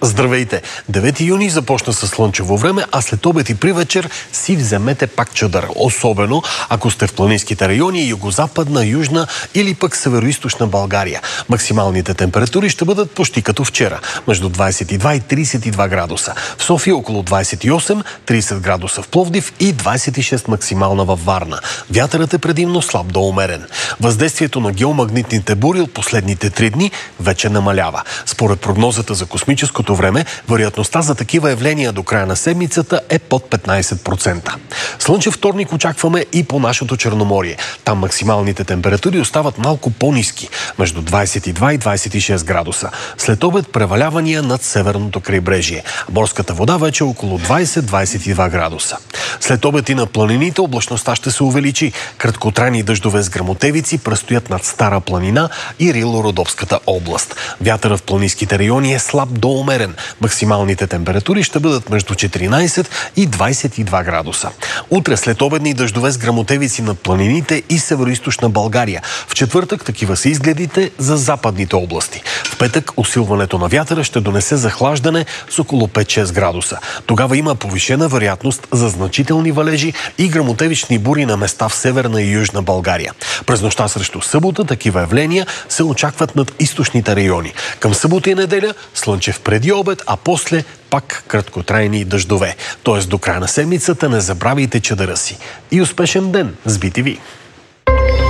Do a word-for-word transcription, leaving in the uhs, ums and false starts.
Здравейте! девети юни започна с слънчево време, а след обед и при вечер си вземете пак чадър. Особено ако сте в планинските райони, югозападна, южна или пък североизточна България. Максималните температури ще бъдат почти като вчера. Между двадесет и два и тридесет и два градуса. В София около двадесет и осем, тридесет градуса в Пловдив и двадесет и шест максимална във Варна. Вятърът е предимно слаб до умерен. Въздействието на геомагнитните бури от последните три дни вече намалява. Според прогнозата за космическото време, вероятността за такива явления до края на седмицата е под петнадесет процента. Слънчев вторник очакваме и по нашето Черноморие. Там максималните температури остават малко по-ниски, между двадесет и два и двадесет и шест градуса. След обед превалявания над северното крайбрежие. Морската вода вече е около двадесет до двадесет и два градуса. След обед и на планините облачността ще се увеличи. Краткотрайни дъждове с гръмотевици предстоят над Стара планина и Рило-Родопската област. Вятърът в планинските райони е слаб до умерен. Максималните температури ще бъдат между четиринадесет и двадесет и два градуса. Утре след обедни дъждове с гръмотевици над планините и североизточна България. В четвъртък такива са изгледите за западните области. В петък усилването на вятъра ще донесе захлаждане с около пет-шест градуса. Тогава има повишена вероятност за значителни валежи и гръмотевични бури на места в северна и южна България. През нощта срещу събота такива явления се очакват над източните райони. Към събота и неделя слънчев преди обед, а после пак краткотрайни дъждове. Тоест до края на седмицата не забравяйте чадъра си. И успешен ден с би ти ви!